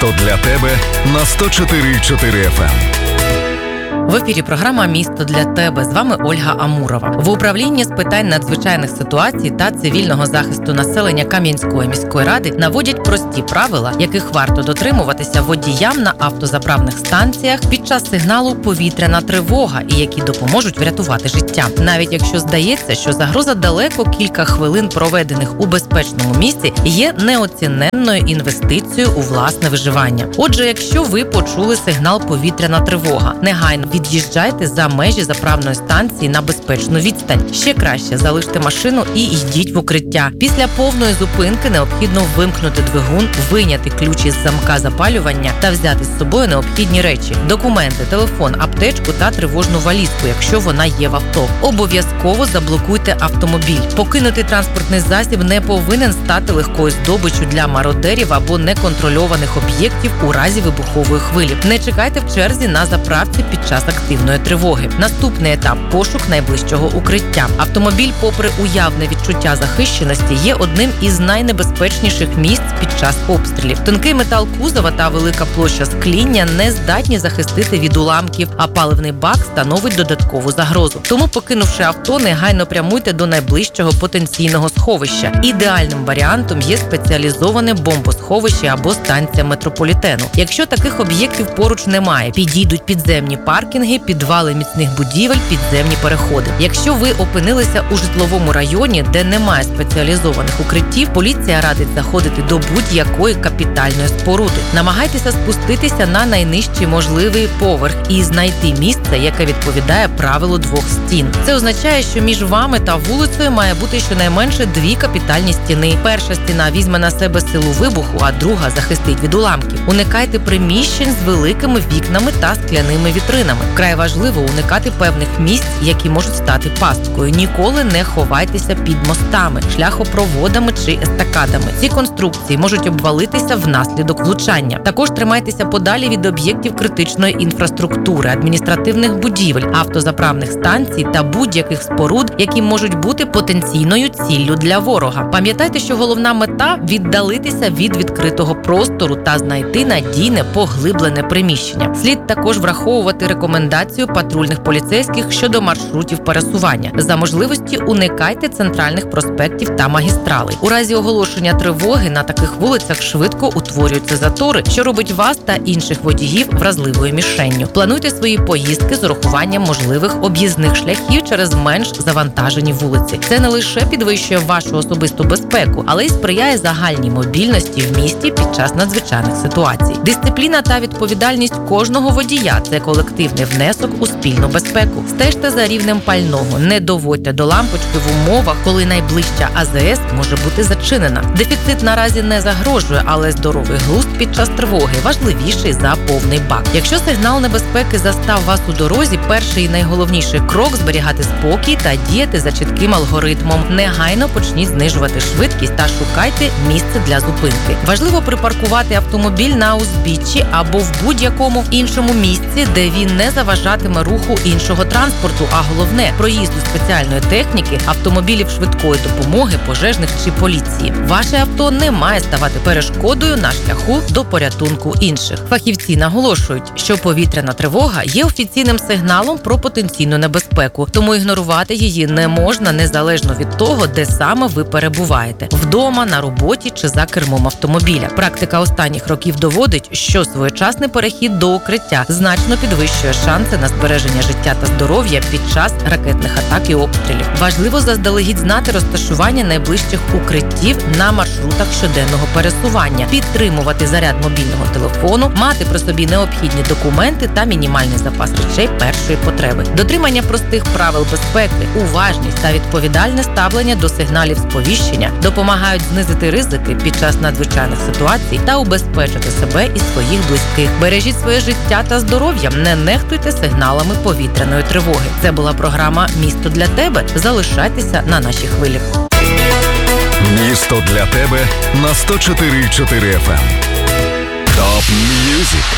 Місто для тебе на 104,4 FM. В ефірі програма «Місто для тебе». З вами Ольга Амурова. В управлінні з питань надзвичайних ситуацій та цивільного захисту населення Кам'янської міської ради наводять прості правила, яких варто дотримуватися водіям на автозаправних станціях під час сигналу «Повітряна тривога» і які допоможуть врятувати життя. Навіть якщо здається, що загроза далеко, кілька хвилин, проведених у безпечному місці, є неоціненною інвестицією у власне виживання. Отже, якщо ви почули сигнал «Повітряна тривога», негайно від'їжджайте за межі заправної станції на безпечну відстань. Ще краще залиште машину і йдіть в укриття. Після повної зупинки необхідно вимкнути двигун, вийняти ключ із замка запалювання та взяти з собою необхідні речі: документи, телефон, аптечку та тривожну валізку, якщо вона є в авто. Обов'язково заблокуйте автомобіль. Покинути транспортний засіб не повинен стати легкою здобиччю для мародерів або неконтрольованих об'єктів у разі вибухової хвилі. Не чекайте в черзі на заправці під час активної тривоги. Наступний етап – пошук найближчого укриття. Автомобіль, попри уявне відчуття захищеності, є одним із найнебезпечніших місць під час обстрілів. Тонкий метал кузова та велика площа скління не здатні захистити від уламків, а паливний бак становить додаткову загрозу. Тому, покинувши авто, негайно прямуйте до найближчого потенційного сховища. Ідеальним варіантом є спеціалізоване бомбосховище або станція метрополітену. Якщо таких об'єктів поруч немає, підійдуть підземні паркінги, підвали міцних будівель, підземні переходи. Якщо ви опинилися у житловому районі, де немає спеціалізованих укриттів, поліція радить заходити до будь-якої капітальної споруди. Намагайтеся спуститися на найнижчий можливий поверх і знайти місце, яке відповідає правилу двох стін. Це означає, що між вами та вулицею має бути щонайменше дві капітальні стіни. Перша стіна візьме на себе силу вибуху, а друга захистить від уламків. Уникайте приміщень з великими вікнами та скляними вітринами. Вкрай важливо уникати певних місць, які можуть стати пасткою. Ніколи не ховайтеся під мостами, шляхопроводами чи естакадами. Ці конструкції можуть обвалитися внаслідок влучання. Також тримайтеся подалі від об'єктів критичної інфраструктури, адміністративних будівель, автозаправних станцій та будь-яких споруд, які можуть бути потенційною ціллю для ворога. Пам'ятайте, що головна мета – віддалитися від відкритого простору та знайти надійне поглиблене приміщення. Слід також враховувати рекомендацію патрульних поліцейських щодо маршрутів пересування. За можливості уникайте центральних проспектів та магістралей. У разі оголошення тривоги на таких вулицях швидко утворюються затори, що робить вас та інших водіїв вразливою мішенню. Плануйте свої поїздки з урахуванням можливих об'їзних шляхів через менш завантажені вулиці. Це не лише підвищує вашу особисту безпеку, але й сприяє загальній мобільності в місті під час надзвичайних ситуацій. Дисципліна та відповідальність кожного водія – це колективний внесок у спільну безпеку. Стежте за рівнем пального, не доводьте до лампочки в умовах, коли найближча АЗС може бути зачинена. Дефіцит наразі не загрожує, але здоровий глузд під час тривоги важливіший за повний бак. Якщо сигнал небезпеки застав вас у дорозі, перший і найголовніший крок – зберігати спокій та діяти за чітким алгоритмом. Негайно почніть знижувати швидкість та шукайте місце для зупинки. Важливо припаркувати автомобіль на узбіччі або в будь-якому іншому місці, де він не заважатиме руху іншого транспорту, а головне – проїзду спеціальної техніки, автомобілів швидкої допомоги, пожежних чи поліції. Ваше авто не має ставати перешкодою на шляху до порятунку інших. Фахівці наголошують, що повітряна тривога є офіційним сигналом про потенційну небезпеку, тому ігнорувати її не можна незалежно від того, де саме ви перебуваєте – вдома, на роботі чи за кермом автомобіля. Практика останніх років доводить, що своєчасний перехід до укриття значно підвищує шанси на збереження життя та здоров'я під час ракетних атак і обстрілів. Важливо заздалегідь знати розташування найближчих укриттів на маршрутах щоденного пересування, підтримувати заряд мобільного телефону, мати при собі необхідні документи та мінімальний запас речей першої потреби. Дотримання простих правил безпеки, уважність та відповідальне ставлення до сигналів сповіщення допомагають знизити ризики під час надзвичайних ситуацій та убезпечити себе і своїх близьких. Бережіть своє життя та здоров'я, не нехтуйте сигналами повітряної тривоги. Це була програма «Місто для тебе». Залишайтеся на нашій хвилі. Місто для тебе на 104,4 FM. Топ М'юзик.